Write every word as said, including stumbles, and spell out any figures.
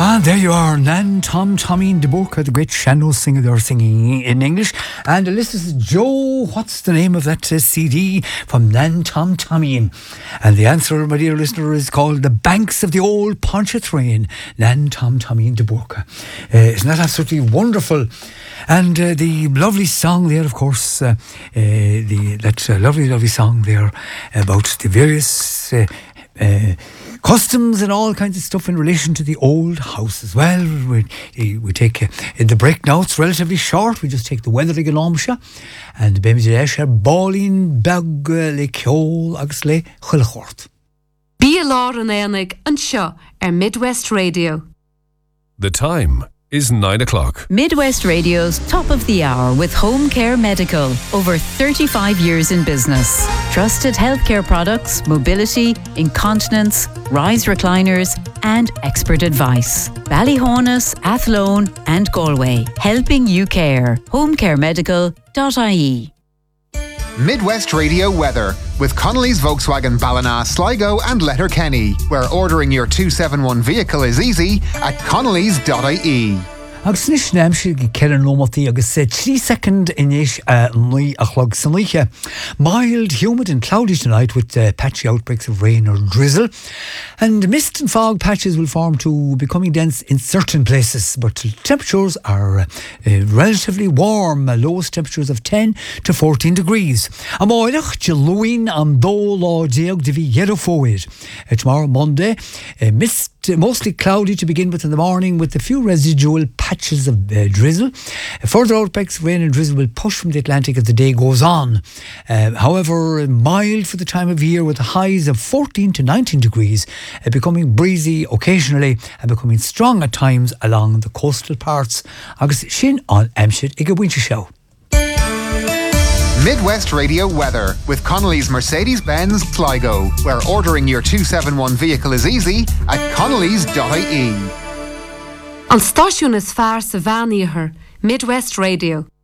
Ah, there you are, Nan, Tom, Tommy and DeBoca, the great Shannon singer. They're singing in English. And this is Joe, what's the name of that uh, C D from Nan, Tom, Tommy? And the answer, my dear listener, is called The Banks of the Old Pontchartrain, Nan, Tom, Tommy and DeBoca. Uh, isn't that absolutely wonderful? And uh, the lovely song there, of course, uh, uh, the that uh, lovely, lovely song there about the various uh, uh, customs and all kinds of stuff in relation to the old houses. Well, we, we take uh, the break now. It's relatively short. We just take the weather like an omsha and the baby are balling bag le ceol agus le chulchort. Bí lár an éanaig an seo ar Midwest Radio. The time is nine o'clock. Midwest Radio's Top of the Hour with Home Care Medical. Over thirty-five years in business. Trusted healthcare products, mobility, incontinence, rise recliners and expert advice. Ballyhonus, Athlone and Galway. Helping you care. home care medical dot I E. Midwest Radio weather with Connolly's Volkswagen Ballina, Sligo and Letterkenny, where ordering your two seventy-one vehicle is easy at connellys dot I E. Agus nis neam si cean lomataí agus three second inis nui achlog sanliche. Mild, humid and cloudy tonight with uh, patchy outbreaks of rain or drizzle. And mist and fog patches will form to becoming dense in certain places, but temperatures are uh, uh, relatively warm, uh, lowest temperatures of ten to fourteen degrees. Amoilach, Jaluin am dó lá deag de vi yerofoid. Tomorrow, Monday, uh, mist mostly cloudy to begin with in the morning with a few residual patches of uh, drizzle. Uh, further outbreaks of rain and drizzle will push from the Atlantic as the day goes on. Uh, however, mild for the time of year with highs of fourteen to nineteen degrees, uh, becoming breezy occasionally and becoming strong at times along the coastal parts. Agus sin on Amshit ige winter show. Midwest Radio weather with Connolly's Mercedes-Benz Sligo, where ordering your two seventy-one vehicle is easy at connellys dot I E. An stáisiún is fearr sa bhainaíochar, Midwest Radio.